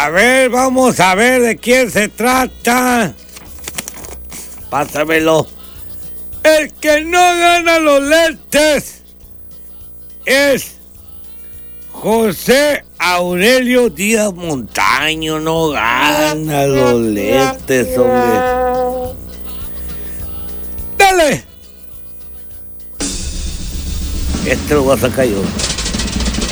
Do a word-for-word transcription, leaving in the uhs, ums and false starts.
A ver, vamos a ver de quién se trata. Pásamelo. El que no gana los lentes es José Aurelio Díaz Montaño. No gana los lentes, hombre. ¡Dale! Este lo voy a sacar yo.